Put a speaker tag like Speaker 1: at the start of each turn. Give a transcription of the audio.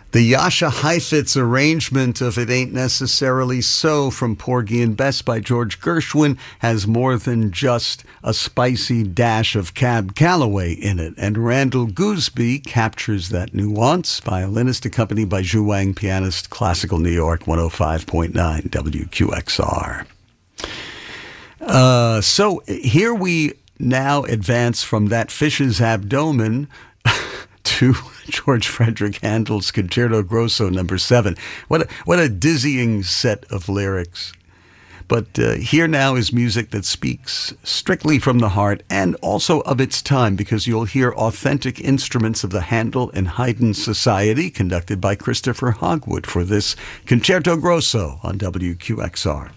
Speaker 1: The Jascha Heifetz arrangement of It Ain't Necessarily So from Porgy and Bess by George Gershwin has more than just a spicy dash of Cab Calloway in it, and Randall Gooseby captures that nuance, violinist accompanied by Zhu Wang, pianist, Classical New York, 105.9 WQXR. So here we now advance from that fish's abdomen to George Frederick Handel's Concerto Grosso No. 7. What a dizzying set of lyrics. But here now is music that speaks strictly from the heart and also of its time, because you'll hear authentic instruments of the Handel and Haydn Society conducted by Christopher Hogwood for this Concerto Grosso on WQXR.